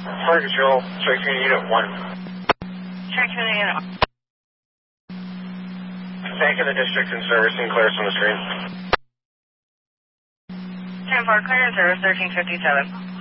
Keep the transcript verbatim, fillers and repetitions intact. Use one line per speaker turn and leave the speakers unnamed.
Fire Control, Strike Unit Unit one.
Strike Unit Unit one.
Tank in the district in service and clearance on the screen.
ten four, clear in service, thirteen fifty-seven.